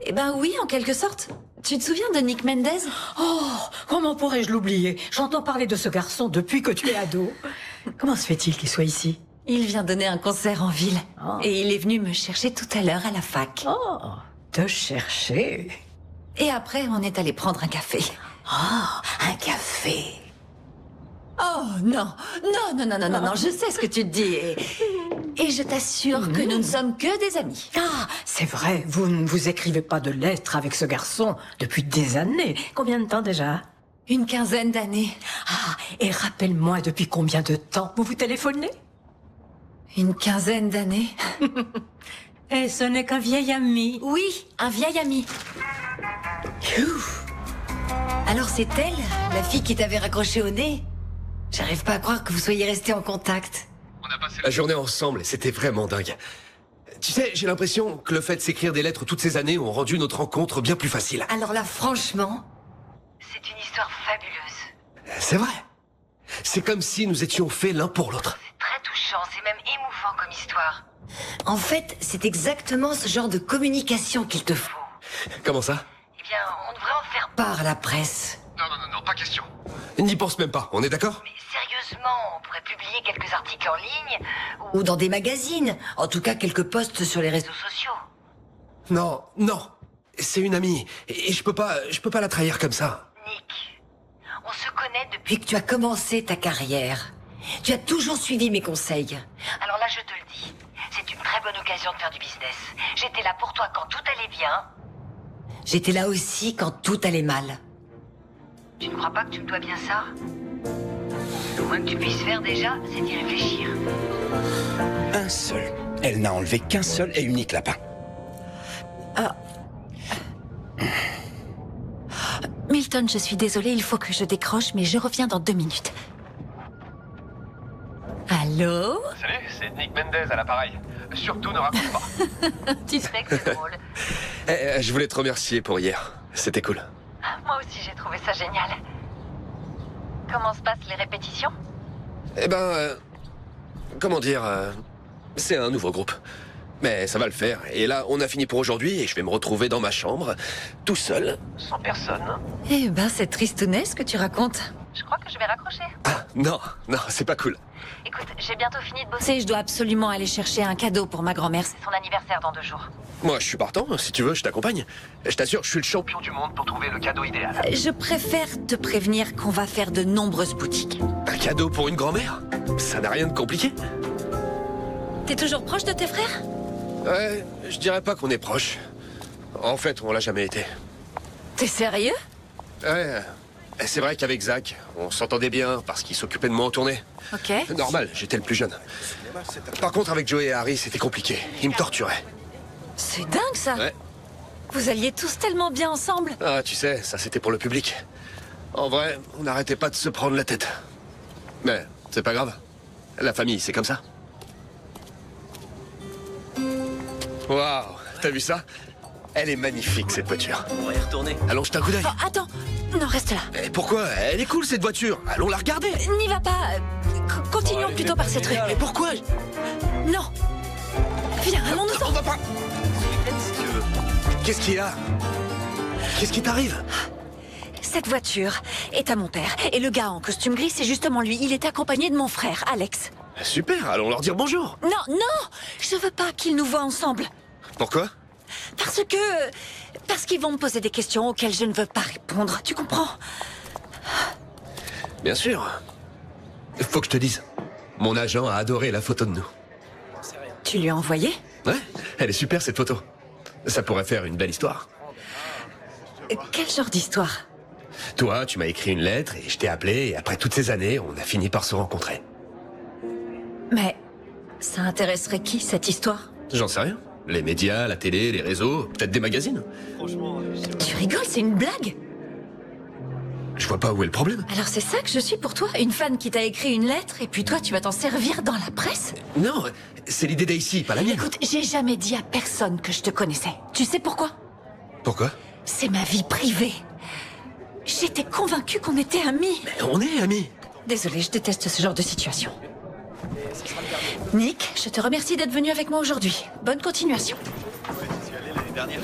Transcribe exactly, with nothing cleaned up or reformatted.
Eh ben oui, en quelque sorte. Tu te souviens de Nick Mendez? Oh, comment pourrais-je l'oublier? J'entends parler de ce garçon depuis que tu es ado. Comment se fait-il qu'il soit ici? Il vient donner un concert en ville. Oh. Et il est venu me chercher tout à l'heure à la fac. Oh, te chercher. Et après, on est allé prendre un café. Oh, un café. Oh non, non, non, non, non, non, non, je sais ce que tu te dis. Et, et je t'assure que nous ne sommes que des amis. Ah, c'est vrai, vous ne vous écrivez pas de lettres avec ce garçon depuis des années. Combien de temps déjà? Une quinzaine d'années. Ah, et rappelle-moi depuis combien de temps vous vous téléphonez? Une quinzaine d'années. Et ce n'est qu'un vieil ami. Oui, un vieil ami. Ouf. Alors c'est elle, la fille qui t'avait raccroché au nez? J'arrive pas à croire que vous soyez restés en contact. On a passé la journée ensemble et c'était vraiment dingue. Tu sais, j'ai l'impression que le fait de s'écrire des lettres toutes ces années ont rendu notre rencontre bien plus facile. Alors là, franchement, c'est une histoire fabuleuse. C'est vrai. C'est comme si nous étions faits l'un pour l'autre. C'est très touchant, c'est même émouvant comme histoire. En fait, c'est exactement ce genre de communication qu'il te faut. Comment ça? Eh bien, on devrait en faire part à la presse. Non, non, non, non, pas question. N'y pense même pas, on est d'accord? Mais sérieusement, on pourrait publier quelques articles en ligne, ou dans des magazines, en tout cas quelques posts sur les réseaux sociaux. Non, non. C'est une amie, et je peux pas, je peux pas la trahir comme ça. Nick, on se connaît depuis que tu as commencé ta carrière. Tu as toujours suivi mes conseils. Alors là, je te le dis, c'est une très bonne occasion de faire du business. J'étais là pour toi quand tout allait bien. J'étais là aussi quand tout allait mal. Tu ne crois pas que tu me dois bien ça? Le moins que tu puisses faire déjà, c'est d'y réfléchir. Un seul. Elle n'a enlevé qu'un seul et unique lapin. Ah. Milton, je suis désolée, il faut que je décroche, mais je reviens dans deux minutes. Allô? Salut, c'est Nick Mendez à l'appareil. Surtout ne raconte pas. Tu sais que c'est drôle. Eh, je voulais te remercier pour hier. C'était cool. Moi aussi, j'ai trouvé ça génial. Comment se passent les répétitions? Eh ben, euh, comment dire, euh, c'est un nouveau groupe. Mais ça va le faire. Et là, on a fini pour aujourd'hui et je vais me retrouver dans ma chambre, tout seul, sans personne. Eh ben, c'est tristounet ce que tu racontes. Je crois que je vais raccrocher. Ah, non, non, c'est pas cool. Écoute, j'ai bientôt fini de bosser. Je dois absolument aller chercher un cadeau pour ma grand-mère. C'est son anniversaire dans deux jours. Moi, je suis partant. Si tu veux, je t'accompagne. Je t'assure, je suis le champion du monde pour trouver le cadeau idéal. Je préfère te prévenir qu'on va faire de nombreuses boutiques. Un cadeau pour une grand-mère? Ça n'a rien de compliqué. T'es toujours proche de tes frères? Ouais, je dirais pas qu'on est proches. En fait, on l'a jamais été. T'es sérieux? Ouais, c'est vrai qu'avec Zach, on s'entendait bien parce qu'il s'occupait de moi en tournée. Ok. Normal, j'étais le plus jeune. Par contre, avec Joey et Harry, c'était compliqué. Ils me torturaient. C'est dingue ça. Ouais. Vous alliez tous tellement bien ensemble. Ah, tu sais, ça c'était pour le public. En vrai, on n'arrêtait pas de se prendre la tête. Mais c'est pas grave. La famille, c'est comme ça. Waouh, t'as vu ça? Elle est magnifique, cette voiture. On va y retourner. Allons jeter un coup d'œil. Oh, attends. Non, reste là. Eh, pourquoi? Elle est cool, cette voiture. Allons la regarder. N'y va pas. C- Continuons Ouais, plutôt par cette rue. Mais pourquoi? Non. Viens, allons-nous-en. On va pas... Si tu veux. Qu'est-ce qu'il y a? Qu'est-ce qui t'arrive? Cette voiture est à mon père. Et le gars en costume gris, c'est justement lui. Il est accompagné de mon frère, Alex. Super, allons leur dire bonjour. Non, non. Je veux pas qu'ils nous voient ensemble. Pourquoi? Parce que... Parce qu'ils vont me poser des questions auxquelles je ne veux pas répondre. Tu comprends? Bien sûr. Faut que je te dise. Mon agent a adoré la photo de nous. Tu lui as envoyé? Ouais, elle est super cette photo. Ça pourrait faire une belle histoire. Euh, Quel genre d'histoire? Toi, tu m'as écrit une lettre et je t'ai appelé et après toutes ces années, on a fini par se rencontrer. Mais... ça intéresserait qui, cette histoire? J'en sais rien. Les médias, la télé, les réseaux, peut-être des magazines. Franchement, Tu rigoles, c'est une blague? Je vois pas où est le problème. Alors c'est ça que je suis pour toi? Une fan qui t'a écrit une lettre et puis toi tu vas t'en servir dans la presse? Non, c'est l'idée d'Aïssi, pas la mienne. Écoute, j'ai jamais dit à personne que je te connaissais. Tu sais pourquoi? Pourquoi? C'est ma vie privée. J'étais convaincue qu'on était amis. Mais on est amis. Désolée, je déteste ce genre de situation. Nick, je te remercie d'être venu avec moi aujourd'hui. Bonne continuation. j'y suis allé l'année dernière.